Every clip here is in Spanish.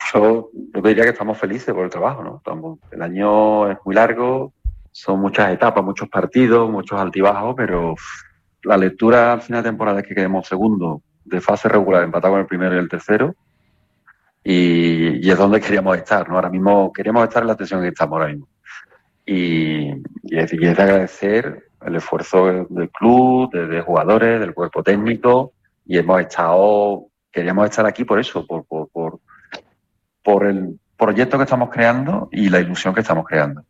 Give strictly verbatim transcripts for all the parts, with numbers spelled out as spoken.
yo, yo diría que estamos felices por el trabajo, ¿no? Estamos, el año es muy largo, son muchas etapas, muchos partidos, muchos altibajos, pero uf, la lectura al final de temporada es que quedemos segundo de fase regular, empatado con el primero y el tercero, y, y es donde queríamos estar, ¿no? Ahora mismo queríamos estar en la tensión que estamos ahora mismo. Y, y, es, y es de agradecer el esfuerzo del club, de, de jugadores, del cuerpo técnico, y hemos estado, queríamos estar aquí por eso, por, por, por, por el proyecto que estamos creando y la ilusión que estamos creando.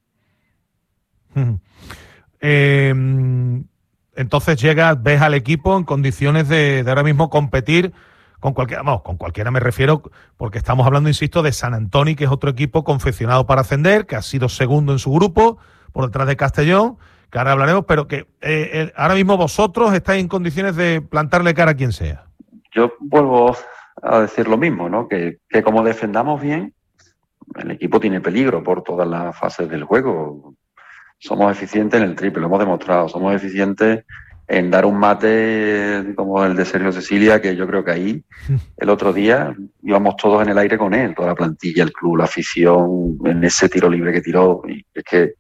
Eh, entonces llegas, ves al equipo en condiciones de, de ahora mismo competir con cualquiera, vamos, con cualquiera me refiero, porque estamos hablando, insisto, de San Antoni, que es otro equipo confeccionado para ascender, que ha sido segundo en su grupo, por detrás de Castellón, que ahora hablaremos, pero que eh, eh, ahora mismo vosotros estáis en condiciones de plantarle cara a quien sea. Yo vuelvo a decir lo mismo, ¿no? Que, que como defendamos bien, el equipo tiene peligro por todas las fases del juego. Somos eficientes en el triple, lo hemos demostrado. Somos eficientes en dar un mate como el de Sergio Cecilia, que yo creo que ahí, el otro día, íbamos todos en el aire con él, toda la plantilla, el club, la afición, en ese tiro libre que tiró. Y es que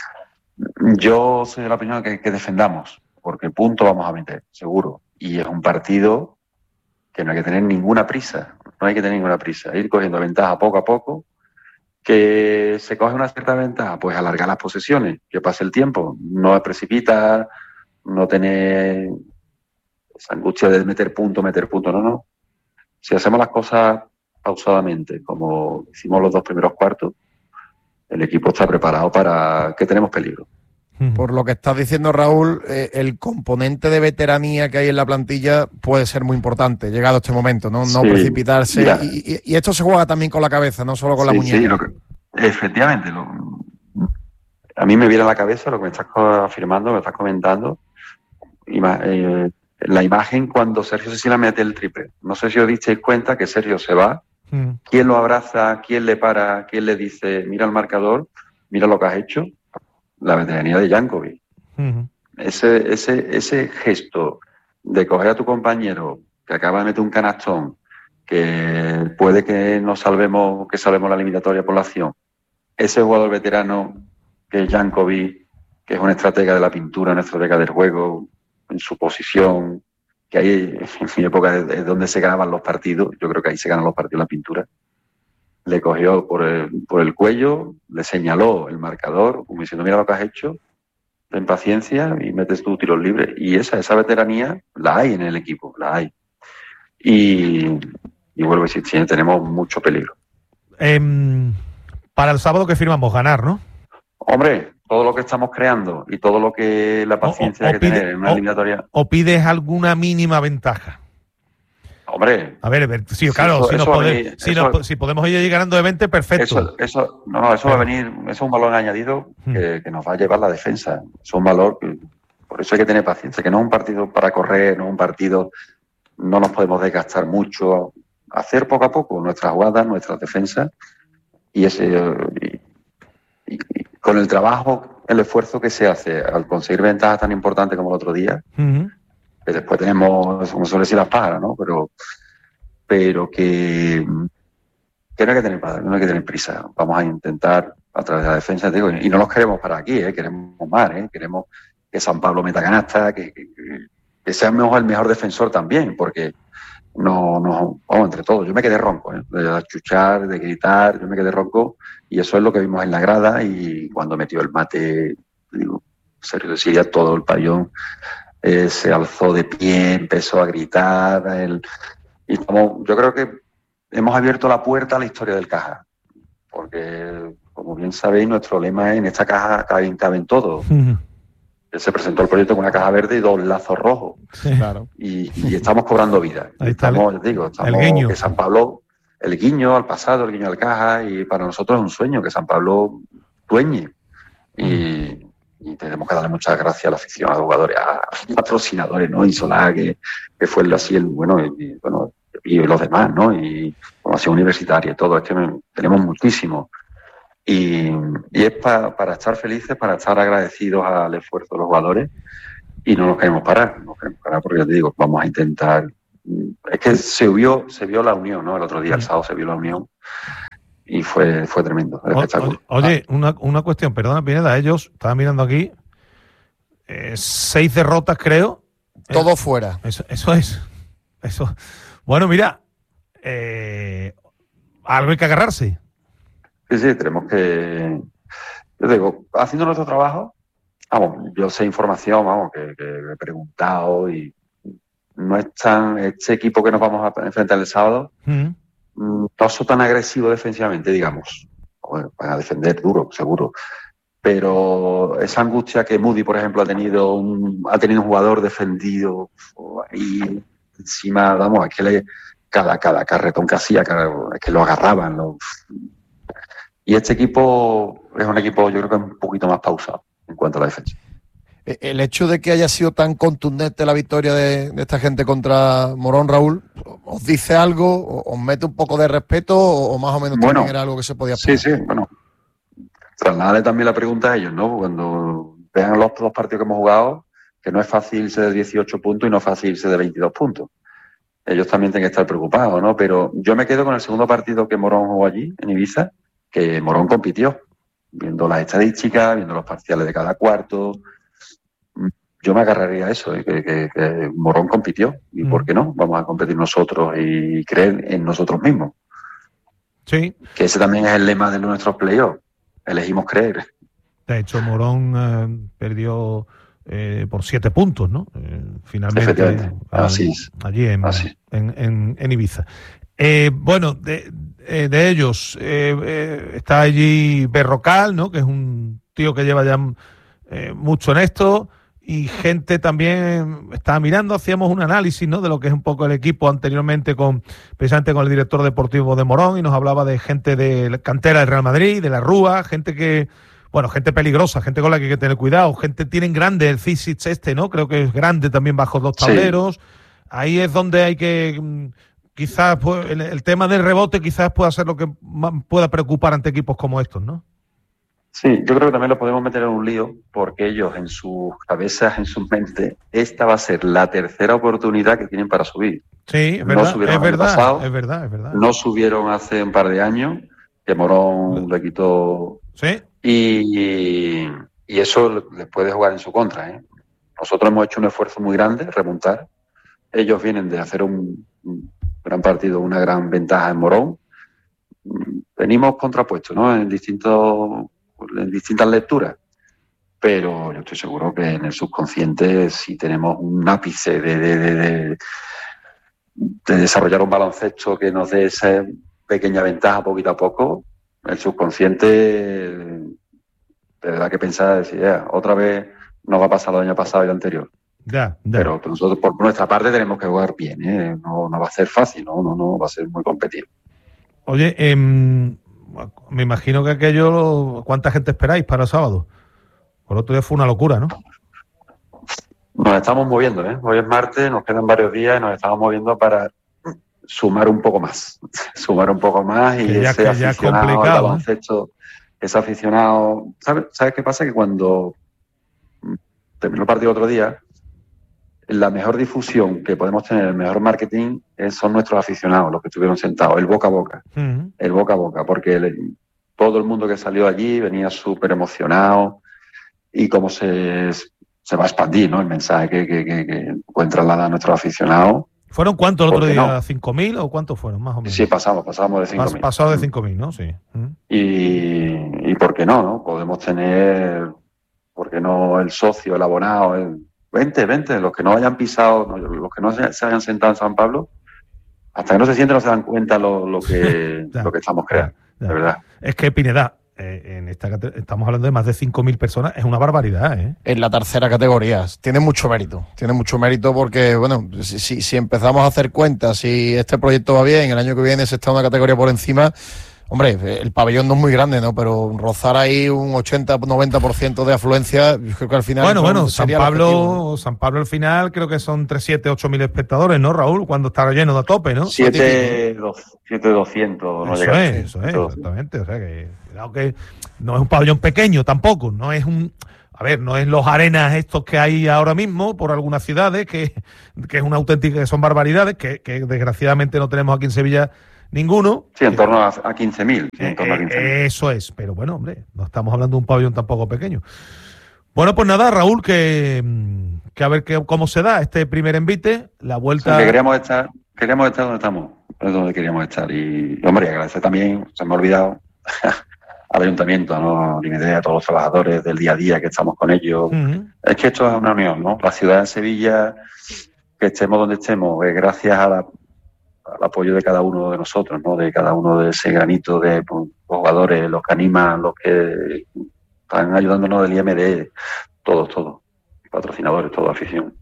yo soy de la opinión que, que defendamos, porque punto vamos a meter, seguro. Y es un partido que no hay que tener ninguna prisa, no hay que tener ninguna prisa. Ir cogiendo ventaja poco a poco. Que se coge una cierta ventaja, pues alargar las posesiones, que pase el tiempo, no precipitar, no tener esa angustia de meter punto, meter punto, no, no. Si hacemos las cosas pausadamente, como hicimos los dos primeros cuartos, el equipo está preparado para que tenemos peligro. Por lo que estás diciendo, Raúl, eh, el componente de veteranía que hay en la plantilla puede ser muy importante, llegado este momento, ¿no? No sí, precipitarse. Y, y, y esto se juega también con la cabeza, no solo con sí, la muñeca. Sí, lo que, efectivamente. Lo, a mí me viene a la cabeza lo que me estás afirmando, me estás comentando. Ima, eh, la imagen cuando Sergio Cecilia mete el triple. No sé si os disteis cuenta que Sergio se va. Mm. ¿Quién lo abraza? ¿Quién le para? ¿Quién le dice, mira el marcador, mira lo que has hecho? La veteranía de Jankovic. Uh-huh. Ese, ese, ese gesto de coger a tu compañero que acaba de meter un canastón, que puede que nos salvemos, que salvemos la eliminatoria por la acción. Ese jugador veterano que es Jankovic, que es un estratega de la pintura, una estratega del juego, en su posición, que ahí en mi época es donde se ganaban los partidos, yo creo que ahí se ganan los partidos en la pintura. Le cogió por el, por el cuello, le señaló el marcador, como diciendo, mira lo que has hecho, ten paciencia y metes tu tiros libres. Y esa, esa veteranía la hay en el equipo, la hay. Y, y vuelvo a decir, sí, tenemos mucho peligro. Eh, para el sábado que firmamos, ganar, ¿no? Hombre, todo lo que estamos creando y todo lo que la paciencia hay que pide, tener en una o, eliminatoria. ¿O pides alguna mínima ventaja? Hombre, a ver, sí, claro, eso, si, nos eso pode, venir, si, eso, nos, si podemos ir ganando de veinte, perfecto. Eso, eso, no, no, eso Pero. va a venir, eso es un valor añadido que, que nos va a llevar la defensa. Es un valor, que, por eso hay que tener paciencia, que no es un partido para correr, no es un partido, no nos podemos desgastar mucho, hacer poco a poco nuestras jugadas, nuestras defensas, y ese y, y, y con el trabajo, el esfuerzo que se hace al conseguir ventajas tan importantes como el otro día. Uh-huh. Que después tenemos, como suele decir, las pájaras, ¿no? Pero, pero que, que no hay que tener no hay que tener prisa. Vamos a intentar, a través de la defensa, digo, y no nos queremos para aquí, ¿eh? Queremos más, ¿eh? Queremos que San Pablo meta canasta, que, que, que sea mejor, el mejor defensor también, porque no, no, vamos, entre todos. Yo me quedé ronco, ¿eh? De achuchar, de gritar, yo me quedé ronco, y eso es lo que vimos en la grada, y cuando metió el mate, digo, Sergio Cecilia, todo el pabellón Eh, se alzó de pie, empezó a gritar. El, y como, yo creo que hemos abierto la puerta a la historia del Caja, porque, como bien sabéis, nuestro lema es: en esta caja caben, caben todos. Uh-huh. Se presentó el proyecto con una caja verde y dos lazos rojos. Sí, claro. y, y estamos cobrando vida. Ahí estamos, el, digo, estamos, el guiño. Que San Pablo, el guiño al pasado, el guiño al Caja, y para nosotros es un sueño que San Pablo dueñe. Y... Uh-huh. Y tenemos que darle muchas gracias a la afición, a los jugadores, a patrocinadores, ¿no? Insolar, que, que fue el, así el bueno, y, bueno, y los demás, ¿no? Y formación universitaria y todo, es que me, tenemos muchísimo. Y, y es pa, para estar felices, para estar agradecidos al esfuerzo de los jugadores, y no nos queremos parar, no nos queremos parar porque ya te digo, vamos a intentar. Es que se vio, se vio la unión, ¿no? El otro día, el sábado, se vio la unión. y fue, fue tremendo el o, espectáculo. Oye, una, una cuestión, perdona, Pineda, ellos, estaba mirando aquí, eh, seis derrotas creo. Todo eh, fuera. Eso, eso es. Eso. Bueno, mira, eh, algo hay que agarrarse. Sí, sí, tenemos que... Yo digo, haciendo nuestro trabajo, vamos, yo sé información, vamos, que, que he preguntado y no es tan... Este equipo que nos vamos a enfrentar el sábado, mm. no son tan agresivos defensivamente, digamos. Bueno, van a defender duro, seguro. Pero esa angustia que Moody, por ejemplo, ha tenido un, ha tenido un jugador defendido y encima, vamos, es que le, cada, cada carretón que hacía, cada, es que lo agarraban. Lo, y este equipo es un equipo, yo creo que un poquito más pausado en cuanto a la defensa. El hecho de que haya sido tan contundente la victoria de, de esta gente contra Morón, Raúl, ¿os dice algo? ¿Os mete un poco de respeto o, o más o menos bueno, también era algo que se podía esperar? Sí, sí, bueno. Trasladarle también la pregunta a ellos, ¿no? Cuando vean los dos partidos que hemos jugado, que no es fácil irse de dieciocho puntos y no es fácil irse de veintidós puntos. Ellos también tienen que estar preocupados, ¿no? Pero yo me quedo con el segundo partido que Morón jugó allí, en Ibiza, que Morón compitió, viendo las estadísticas, viendo los parciales de cada cuarto. Yo me agarraría a eso, ¿eh? que, que, que Morón compitió. ¿Y mm. por qué no? Vamos a competir nosotros y creer en nosotros mismos. Sí. Que ese también es el lema de nuestros playoffs. Elegimos creer. De hecho, Morón eh, perdió eh, por siete puntos, ¿no? Eh, finalmente, eh, Así es. allí en, Así. en, en, en Ibiza. Eh, bueno, de, eh, de ellos eh, eh, está allí Berrocal, ¿no? Que es un tío que lleva ya eh, mucho en esto. Y gente también estaba mirando, hacíamos un análisis, ¿no? De lo que es un poco el equipo anteriormente con precisamente con el director deportivo de Morón y nos hablaba de gente de la cantera del Real Madrid, de la Rúa, gente que, bueno, gente peligrosa, gente con la que hay que tener cuidado, gente tienen grande el Fisic este, ¿no? Creo que es grande también bajo dos tableros. Sí. Ahí es donde hay que, quizás pues, el, el tema del rebote quizás pueda ser lo que pueda preocupar ante equipos como estos, ¿no? Sí, yo creo que también lo podemos meter en un lío porque ellos en sus cabezas, en sus mentes, esta va a ser la tercera oportunidad que tienen para subir. Sí, es verdad, no es, verdad pasado, es verdad, es verdad. No subieron hace un par de años, que Morón le quitó. Sí. Y, y eso les puede jugar en su contra, ¿eh? Nosotros hemos hecho un esfuerzo muy grande, remontar. Ellos vienen de hacer un, un gran partido, una gran ventaja en Morón. Venimos contrapuestos, ¿no? En distintos... en distintas lecturas, pero yo estoy seguro que en el subconsciente si tenemos un ápice de, de, de, de, de desarrollar un baloncesto que nos dé esa pequeña ventaja poquito a poco, el subconsciente de verdad que pensar, decir, ya, otra vez nos va a pasar el año pasado y el anterior. Ya, ya. Pero nosotros por nuestra parte tenemos que jugar bien, ¿eh? No, no va a ser fácil, no, no, no va a ser muy competitivo. Oye, eh, me imagino que aquello, ¿cuánta gente esperáis para el sábado? Por otro día fue una locura, ¿no? Nos estamos moviendo, ¿eh? Hoy es martes, nos quedan varios días y nos estamos moviendo para sumar un poco más. sumar un poco más y que ya, ese que ya aficionado al baloncesto, ¿eh? Ese aficionado... ¿Sabes, ¿Sabes qué pasa? Que cuando terminó el partido otro día, la mejor difusión que podemos tener, el mejor marketing, son nuestros aficionados, los que estuvieron sentados, el boca a boca, uh-huh. el boca a boca, porque el, todo el mundo que salió allí venía súper emocionado y cómo se, se va a expandir, ¿no? El mensaje que, que, que, que pueden trasladar a nuestros aficionados. ¿Fueron cuántos el otro día? No? ¿cinco mil o cuántos fueron, más o menos? Sí, pasamos, pasamos de cinco mil. Pas, pasado de cinco mil, ¿no? Sí. Uh-huh. Y, y ¿por qué no, no? Podemos tener, ¿por qué no el socio, el abonado, el Vente, vente, los que no hayan pisado, los que no se, se hayan sentado en San Pablo, hasta que no se sienten no se dan cuenta lo, lo, que, ya, lo que estamos creando, ya, ya. de verdad. Es que, Pineda, eh, en esta estamos hablando de más de cinco mil personas, es una barbaridad, ¿eh? En la tercera categoría, tiene mucho mérito, tiene mucho mérito porque, bueno, si, si, si empezamos a hacer cuentas, si este proyecto va bien, el año que viene se está una categoría por encima. Hombre, el pabellón no es muy grande, ¿no? Pero rozar ahí un ochenta noventa por ciento de afluencia, yo creo que al final... Bueno, bueno, San Pablo, San Pablo al final creo que son entre siete, ocho mil espectadores, ¿no, Raúl? Cuando está lleno de a tope, ¿no? siete, doscientos. No eso llega es, eso es, exactamente. O sea que, claro que no es un pabellón pequeño tampoco, no es un... A ver, no es los arenas estos que hay ahora mismo por algunas ciudades, que, que es una auténtica, que son barbaridades, que, que desgraciadamente no tenemos aquí en Sevilla ninguno. Sí, en torno a, a quince mil. Sí, eh, eh, eso es, pero bueno, hombre, no estamos hablando de un pabellón tampoco pequeño. Bueno, pues nada, Raúl, que, que a ver que, cómo se da este primer envite, la vuelta... Sí, que queríamos estar, queríamos estar donde estamos, es donde queríamos estar. Y, hombre, agradecer también, se me ha olvidado, al ayuntamiento, ¿no? A a todos los trabajadores del día a día que estamos con ellos. Uh-huh. Es que esto es una unión, ¿no? La ciudad de Sevilla, que estemos donde estemos, es gracias a la, al apoyo de cada uno de nosotros, ¿no? De cada uno de ese granito de pues, los jugadores, los que animan, los que están ayudándonos del I M D, todos, todos, patrocinadores, toda afición.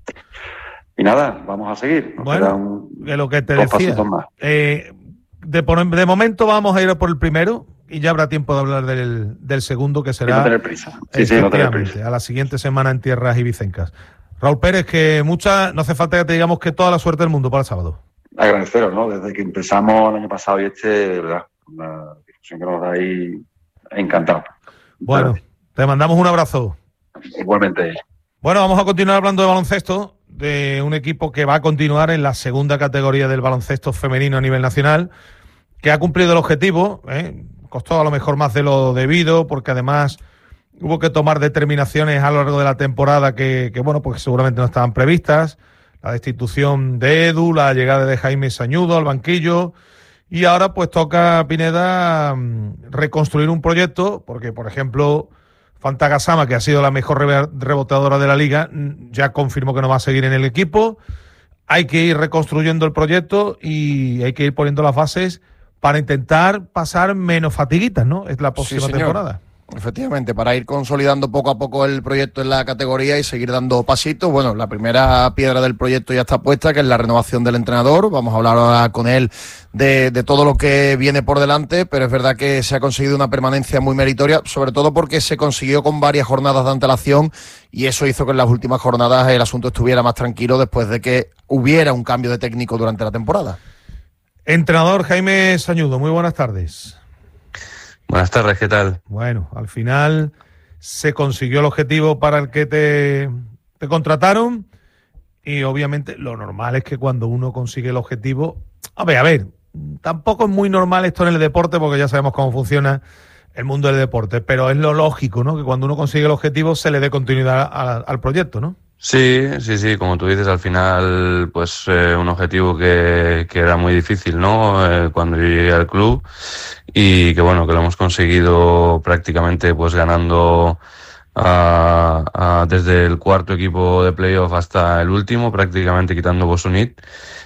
Y nada, vamos a seguir. Nos bueno, un, de lo que te decía, eh, de, de momento vamos a ir por el primero y ya habrá tiempo de hablar del, del segundo, que será no tener prisa. Sí, sí, no tener prisa. A la siguiente semana en Tierras Ibicencas. Raúl Pérez, que mucha, no hace falta que te digamos que toda la suerte del mundo para el sábado. Agradeceros, ¿no? Desde que empezamos el año pasado y este, de verdad, una discusión que nos da ahí, encantado. Bueno, gracias. Te mandamos un abrazo. Igualmente. Bueno, vamos a continuar hablando de baloncesto, de un equipo que va a continuar en la segunda categoría del baloncesto femenino a nivel nacional, que ha cumplido el objetivo, ¿eh? Costó a lo mejor más de lo debido, porque además hubo que tomar determinaciones a lo largo de la temporada que, que bueno, pues seguramente no estaban previstas. La destitución de Edu, la llegada de Jaime Sañudo al banquillo, y ahora pues toca a Pineda reconstruir un proyecto, porque por ejemplo Fanta Gassama, que ha sido la mejor reboteadora de la liga, ya confirmó que no va a seguir en el equipo. Hay que ir reconstruyendo el proyecto y hay que ir poniendo las bases para intentar pasar menos fatiguitas, ¿no? Es la próxima sí, temporada. Efectivamente, para ir consolidando poco a poco el proyecto en la categoría y seguir dando pasitos. Bueno, la primera piedra del proyecto ya está puesta, que es la renovación del entrenador. Vamos a hablar ahora con él de, de todo lo que viene por delante, pero es verdad que se ha conseguido una permanencia muy meritoria, sobre todo porque se consiguió con varias jornadas de antelación y eso hizo que en las últimas jornadas el asunto estuviera más tranquilo después de que hubiera un cambio de técnico durante la temporada. Entrenador Jaime Sañudo, muy buenas tardes. Buenas tardes, ¿qué tal? Bueno, al final se consiguió el objetivo para el que te, te contrataron y obviamente lo normal es que cuando uno consigue el objetivo... A ver, a ver, tampoco es muy normal esto en el deporte porque ya sabemos cómo funciona el mundo del deporte, pero es lo lógico, ¿no? Que cuando uno consigue el objetivo se le dé continuidad a, a, al proyecto, ¿no? Sí, sí, sí, como tú dices, al final, pues eh, un objetivo que, que era muy difícil, ¿no? Eh, cuando yo llegué al club y que bueno, que lo hemos conseguido prácticamente pues ganando a, a, desde el cuarto equipo de playoff hasta el último, prácticamente quitando Bosunit.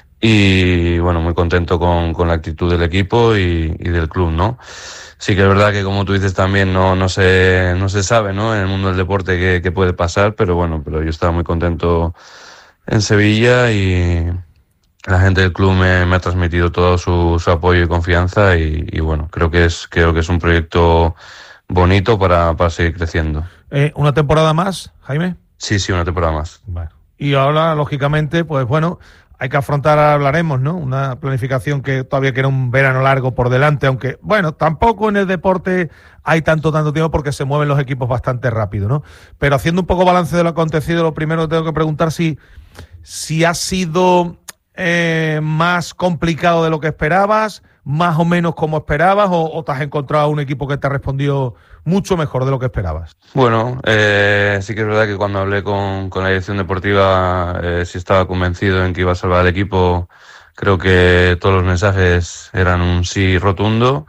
Y bueno, muy contento con, con la actitud del equipo y, y del club, ¿no? Sí que es verdad que como tú dices también no, no se, no se sabe, ¿no? En el mundo del deporte qué, qué puede pasar, pero bueno, pero yo estaba muy contento en Sevilla y la gente del club me, me ha transmitido todo su, su apoyo y confianza y, y bueno, creo que es, creo que es un proyecto bonito para, para seguir creciendo. Eh, ¿Una temporada más, Jaime? Sí, sí, una temporada más. Bueno. Y ahora, lógicamente, pues bueno, hay que afrontar, hablaremos, ¿no? Una planificación que todavía queda un verano largo por delante, aunque, bueno, tampoco en el deporte hay tanto, tanto tiempo porque se mueven los equipos bastante rápido, ¿no? Pero haciendo un poco balance de lo acontecido, lo primero tengo que preguntar si, si ha sido eh, más complicado de lo que esperabas, más o menos como esperabas, o, o te has encontrado un equipo que te ha respondido mucho mejor de lo que esperabas. Bueno, eh, sí que es verdad que cuando hablé con, con la dirección deportiva eh, sí estaba convencido en que iba a salvar al equipo. Creo que todos los mensajes eran un sí rotundo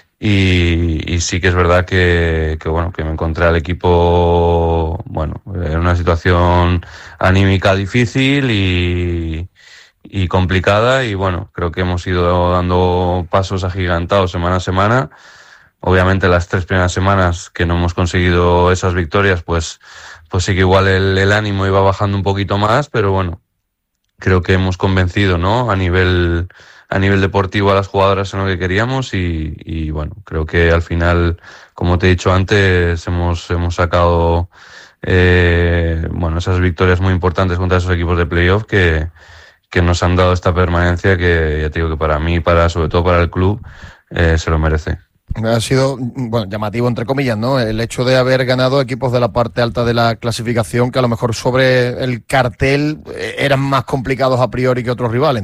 y, y sí que es verdad que, que bueno, que me encontré al equipo bueno, en una situación anímica difícil y, y complicada y bueno, creo que hemos ido dando pasos agigantados semana a semana. Obviamente las tres primeras semanas que no hemos conseguido esas victorias, pues, pues sí que igual el, el ánimo iba bajando un poquito más, pero bueno, creo que hemos convencido, ¿no? A nivel, a nivel deportivo a las jugadoras en lo que queríamos y, y bueno, creo que al final, como te he dicho antes, hemos, hemos sacado eh, bueno, esas victorias muy importantes contra esos equipos de playoff que, que nos han dado esta permanencia que ya te digo que para mí, para, sobre todo para el club, eh, se lo merece. Ha sido, bueno, llamativo entre comillas, ¿no? El hecho de haber ganado equipos de la parte alta de la clasificación que a lo mejor sobre el cartel eran más complicados a priori que otros rivales, ¿no?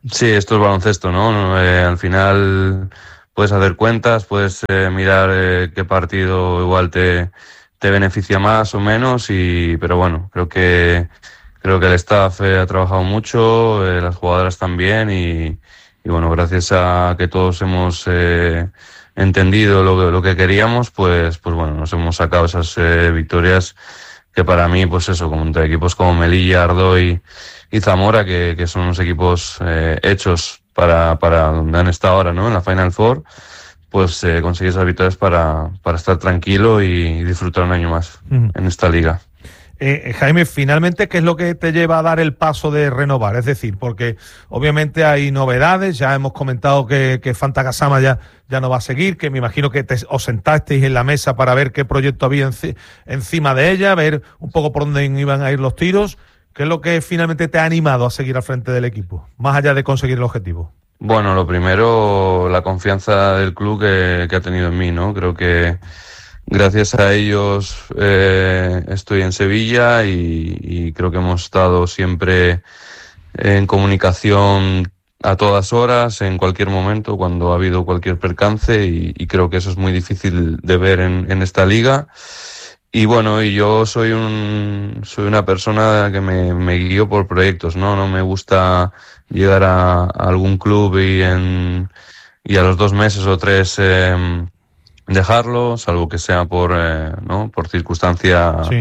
Sí, esto es baloncesto, ¿no? Eh, al final puedes hacer cuentas, puedes eh, mirar eh, qué partido igual te, te beneficia más o menos, y pero bueno, creo que creo que el staff eh, ha trabajado mucho, eh, las jugadoras también, y, y bueno, gracias a que todos hemos eh, entendido lo que, lo que queríamos, pues pues bueno, nos hemos sacado esas eh, victorias que para mí, pues eso, como entre equipos como Melilla, Ardoy y Zamora, que, que son unos equipos eh, hechos para, para donde han estado ahora, ¿no? En la Final Four, pues eh, conseguir esas victorias para, para estar tranquilo y disfrutar un año más uh-huh. en esta liga. Eh, Jaime, finalmente, ¿qué es lo que te lleva a dar el paso de renovar? Es decir, porque obviamente hay novedades, ya hemos comentado que, que Fanta Gassama ya, ya no va a seguir, que me imagino que te, os sentasteis en la mesa para ver qué proyecto había enci- encima de ella, ver un poco por dónde iban a ir los tiros. ¿Qué es lo que finalmente te ha animado a seguir al frente del equipo, más allá de conseguir el objetivo? Bueno, lo primero, la confianza del club que, que ha tenido en mí, ¿no? Creo que gracias a ellos eh, estoy en Sevilla, y, y creo que hemos estado siempre en comunicación a todas horas, en cualquier momento, cuando ha habido cualquier percance, y, y creo que eso es muy difícil de ver en, en esta liga. Y bueno, y yo soy un soy una persona que me, me guío por proyectos, ¿no? No me gusta llegar a, a algún club y en y a los dos meses o tres eh, dejarlo, salvo que sea por eh, no por circunstancia sí.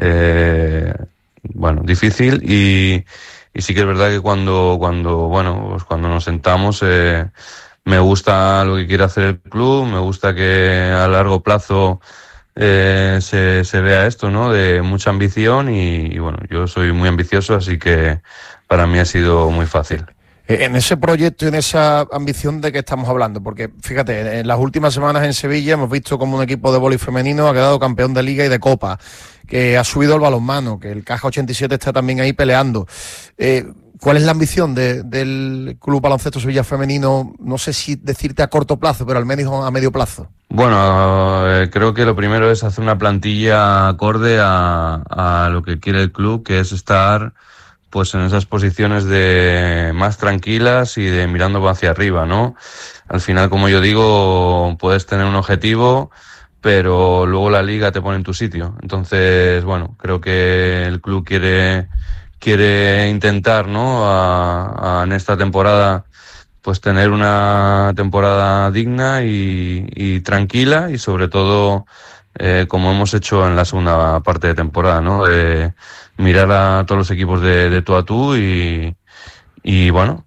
eh, bueno difícil. Y, y sí que es verdad que cuando cuando bueno pues cuando nos sentamos eh, me gusta lo que quiere hacer el club, me gusta que a largo plazo Eh, se, se vea esto, ¿no? De mucha ambición, y, y bueno, yo soy muy ambicioso, así que para mí ha sido muy fácil. En ese proyecto y en esa ambición, ¿de qué estamos hablando? Porque fíjate, en las últimas semanas en Sevilla hemos visto como un equipo de vóley femenino ha quedado campeón de liga y de copa, que ha subido el balonmano, que el Caja ochenta y siete está también ahí peleando. Eh, ¿Cuál es la ambición de, del Club Baloncesto Sevilla Femenino? No sé si decirte a corto plazo, pero al menos a medio plazo. Bueno, eh, creo que lo primero es hacer una plantilla acorde a, a lo que quiere el club, que es estar pues en esas posiciones de más tranquilas y de mirando hacia arriba, ¿no? Al final, como yo digo, puedes tener un objetivo, pero luego la liga te pone en tu sitio. Entonces, bueno, creo que el club quiere quiere intentar, ¿no? A, a, en esta temporada, pues tener una temporada digna y, y tranquila, y sobre todo, eh, como hemos hecho en la segunda parte de temporada, ¿no? Eh, mirar a todos los equipos de, de tú a tú, y, y bueno,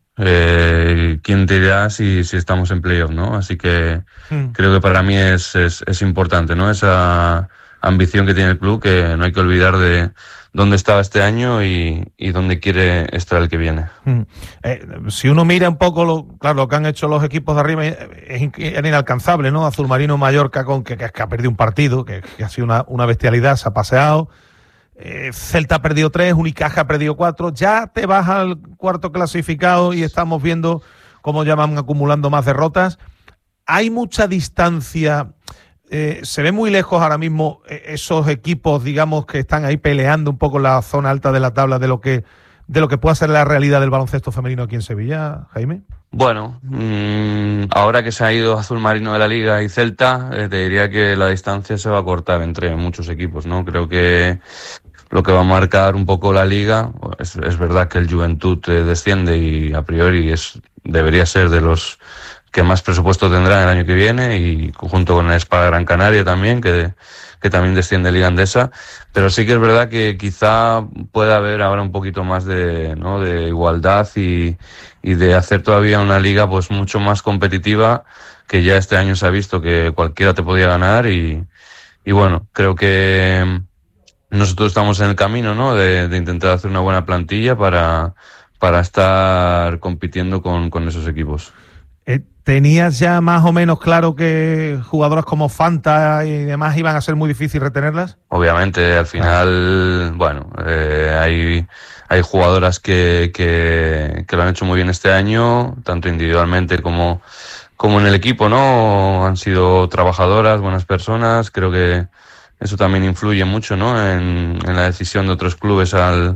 eh, quién te dirá si, si estamos en playoff, ¿no? Así que mm. creo que para mí es, es, es importante, ¿no? Esa ambición que tiene el club, que no hay que olvidar de dónde estaba este año y, y dónde quiere estar el que viene. Mm. Eh, si uno mira un poco lo, claro, lo que han hecho los equipos de arriba, es, es inalcanzable, ¿no? Azul Marino Mallorca, con que, que, que ha perdido un partido, que, que ha sido una, una bestialidad, se ha paseado. Eh, Celta ha perdido tres, Unicaja ha perdido cuatro. Ya te vas al cuarto clasificado y estamos viendo cómo ya van acumulando más derrotas. Hay mucha distancia. Eh, se ve muy lejos ahora mismo esos equipos, digamos, que están ahí peleando un poco en la zona alta de la tabla de lo que de lo que pueda ser la realidad del baloncesto femenino aquí en Sevilla, Jaime. Bueno, mmm, ahora que se ha ido Azul Marino de la Liga y Celta, eh, te diría que la distancia se va a cortar entre muchos equipos, ¿no? Creo que lo que va a marcar un poco la Liga, es, es verdad que el Juventud eh, desciende y a priori es debería ser de los que más presupuesto tendrán el año que viene, y junto con el Espada Gran Canaria también, que, que también desciende Liga Andesa, pero sí que es verdad que quizá pueda haber ahora un poquito más de, ¿no? de igualdad y, y de hacer todavía una liga pues mucho más competitiva, que ya este año se ha visto que cualquiera te podía ganar, y, y bueno, creo que nosotros estamos en el camino, ¿no? de, de intentar hacer una buena plantilla para, para estar compitiendo con, con esos equipos. ¿Tenías ya más o menos claro que jugadoras como Fanta y demás iban a ser muy difícil retenerlas? Obviamente, al final, bueno, eh, hay, hay jugadoras que, que, que lo han hecho muy bien este año, tanto individualmente como, como en el equipo, ¿no? Han sido trabajadoras, buenas personas. Creo que eso también influye mucho, ¿no? En, en la decisión de otros clubes al,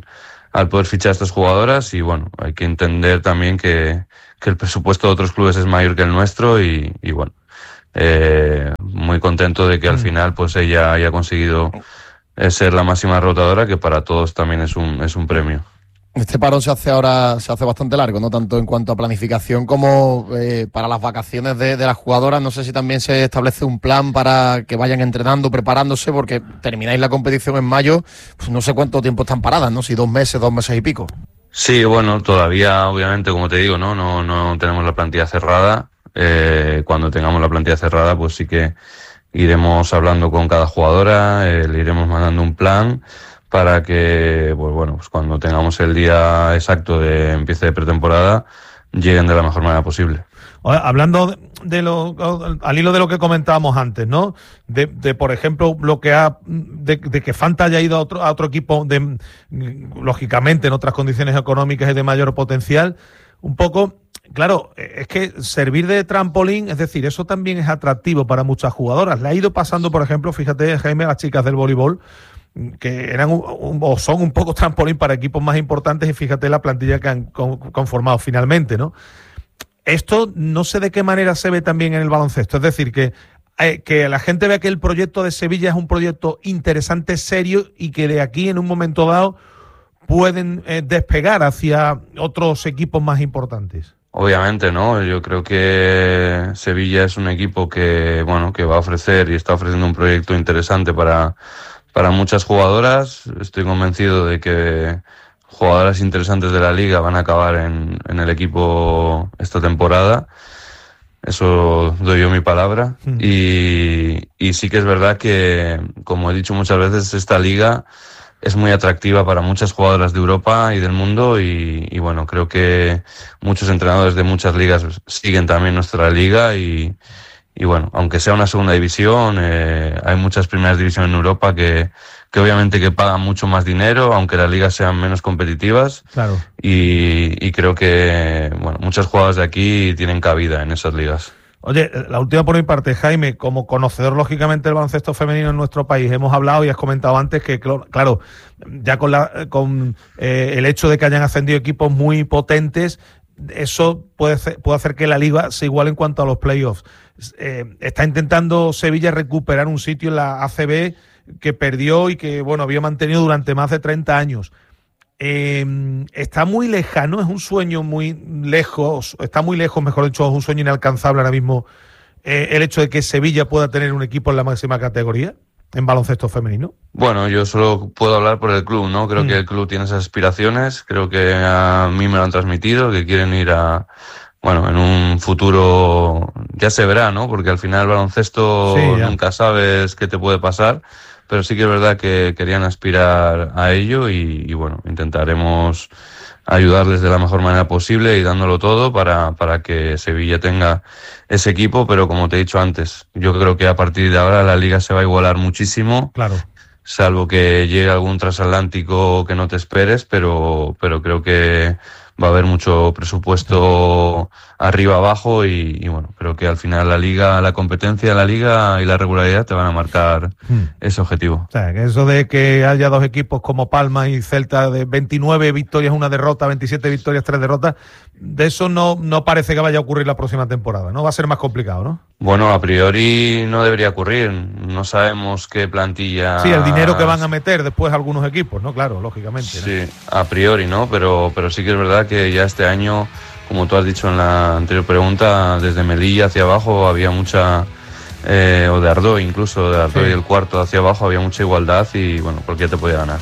al poder fichar a estas jugadoras y bueno, hay que entender también que, que el presupuesto de otros clubes es mayor que el nuestro y, y bueno, eh, muy contento de que al final pues ella haya conseguido eh, ser la máxima rotadora, que para todos también es un, es un premio. Este parón se hace ahora, se hace bastante largo, ¿no? Tanto en cuanto a planificación como eh, para las vacaciones de, de las jugadoras. No sé si también se establece un plan para que vayan entrenando, preparándose, porque termináis la competición en mayo, pues no sé cuánto tiempo están paradas, ¿no? Si dos meses, dos meses y pico. Sí, bueno, todavía, obviamente, como te digo, no, no, no tenemos la plantilla cerrada. Eh, cuando tengamos la plantilla cerrada, pues sí que iremos hablando con cada jugadora, eh, le iremos mandando un plan para que, pues bueno, pues cuando tengamos el día exacto de empiece de pretemporada, lleguen de la mejor manera posible. Hablando de lo, al hilo de lo que comentábamos antes, ¿no? De, de por ejemplo, lo que ha, de, de que Fanta haya ido a otro, a otro equipo, de, lógicamente en otras condiciones económicas y de mayor potencial, un poco, claro, es que servir de trampolín, es decir, eso también es atractivo para muchas jugadoras. Le ha ido pasando, por ejemplo, fíjate, Jaime, a las chicas del voleibol, que eran un, un, o son un poco trampolín para equipos más importantes, y fíjate la plantilla que han con, conformado finalmente, ¿no? Esto no sé de qué manera se ve también en el baloncesto, es decir, que, eh, que la gente vea que el proyecto de Sevilla es un proyecto interesante, serio, y que de aquí en un momento dado pueden eh, despegar hacia otros equipos más importantes. Obviamente, ¿no? Yo creo que Sevilla es un equipo que, bueno, que va a ofrecer y está ofreciendo un proyecto interesante para Para muchas jugadoras. Estoy convencido de que jugadoras interesantes de la liga van a acabar en, en el equipo esta temporada. Eso doy yo mi palabra. Mm. Y, y sí que es verdad que, como he dicho muchas veces, esta liga es muy atractiva para muchas jugadoras de Europa y del mundo. Y, y bueno, creo que muchos entrenadores de muchas ligas siguen también nuestra liga y Y bueno, aunque sea una segunda división, eh, hay muchas primeras divisiones en Europa que, que obviamente que pagan mucho más dinero, aunque las ligas sean menos competitivas. Claro. Y, y creo que, bueno, muchas jugadoras de aquí tienen cabida en esas ligas. Oye, la última por mi parte, Jaime, como conocedor lógicamente del baloncesto femenino en nuestro país, hemos hablado y has comentado antes que, claro, ya con, la, con eh, el hecho de que hayan ascendido equipos muy potentes, eso puede, puede hacer que la liga se iguale en cuanto a los playoffs. Eh, está intentando Sevilla recuperar un sitio en la A C B que perdió y que, bueno, había mantenido durante más de treinta años. Eh, está muy lejano, es un sueño muy lejos, está muy lejos, mejor dicho, es un sueño inalcanzable ahora mismo, eh, el hecho de que Sevilla pueda tener un equipo en la máxima categoría en baloncesto femenino. Bueno, yo solo puedo hablar por el club, ¿no? Creo mm. que el club tiene esas aspiraciones, creo que a mí me lo han transmitido, que quieren ir a... Bueno, en un futuro ya se verá, ¿no? Porque al final el baloncesto sí, nunca sabes qué te puede pasar, pero sí que es verdad que querían aspirar a ello y, y bueno, intentaremos ayudarles de la mejor manera posible y dándolo todo para, para que Sevilla tenga ese equipo, pero como te he dicho antes, yo creo que a partir de ahora la liga se va a igualar muchísimo. Claro. Salvo que llegue algún transatlántico que no te esperes, pero, pero creo que va a haber mucho presupuesto arriba abajo y, y bueno, creo que al final la liga, la competencia de la liga y la regularidad te van a marcar hmm. ese objetivo. O sea, que eso de que haya dos equipos como Palma y Celta de veintinueve victorias, una derrota, veintisiete victorias, tres derrotas, de eso no, no parece que vaya a ocurrir la próxima temporada, ¿no? Va a ser más complicado, ¿no? Bueno, a priori no debería ocurrir. No sabemos qué plantilla... Sí, el dinero que van a meter después algunos equipos, ¿no? Claro, lógicamente, ¿no? Sí, a priori, ¿no? Pero, pero sí que es verdad que ya este año, como tú has dicho en la anterior pregunta, desde Melilla hacia abajo había mucha... Eh, o de Ardoy incluso, de Ardoy sí. El cuarto hacia abajo había mucha igualdad y, bueno, cualquiera te podía ganar.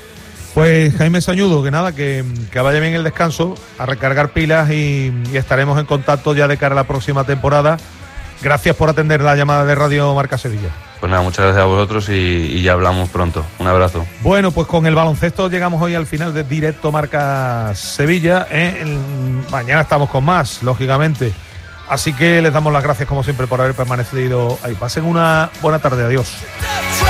Pues Jaime Sañudo, que nada, que, que vaya bien el descanso, a recargar pilas y, y estaremos en contacto ya de cara a la próxima temporada. Gracias por atender la llamada de Radio Marca Sevilla. Pues nada, muchas gracias a vosotros y, y ya hablamos pronto. Un abrazo. Bueno, pues con el baloncesto llegamos hoy al final de Directo Marca Sevilla. ¿eh? El, mañana estamos con más, lógicamente. Así que les damos las gracias como siempre por haber permanecido ahí. Pasen una buena tarde. Adiós.